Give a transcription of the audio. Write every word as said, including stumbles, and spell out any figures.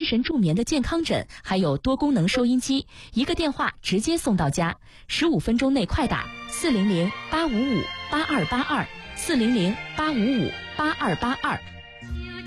神助眠的健康枕，还有多功能收音机，一个电话直接送到家，十五分钟内快打四零零八五五八二八二四零零八五五八二八二。